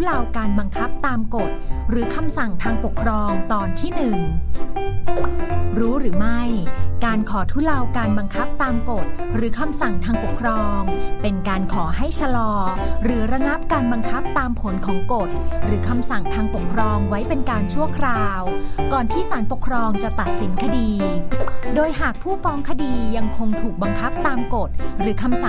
เลาการบังคับตามกฎหรือคำสั่งทางปกครองตอนที่1รู้หรือไม่การขอทุเลาการบังคับตามกฎหรือคำสั่งทางปกครองเป็นการขอให้ชะลอหรือระงับการบังคับตามผลของกฎหรือคำสั่งทางปกครองไว้เป็นการชั่วคราวก่อนที่ศาลปกครองจะตัดสินคดีโดยหากผู้ฟ้องคดียังคงถูกบังคับตามกฎหรือคำสั่ง